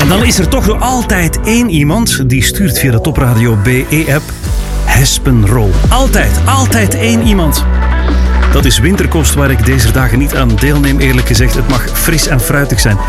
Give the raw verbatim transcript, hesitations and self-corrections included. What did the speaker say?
En dan is er toch nog altijd één iemand die stuurt via de Topradio B E-app Hespenrol. Altijd, altijd één iemand. Dat is winterkost waar ik deze dagen niet aan deelneem, eerlijk gezegd. Het mag fris en fruitig zijn.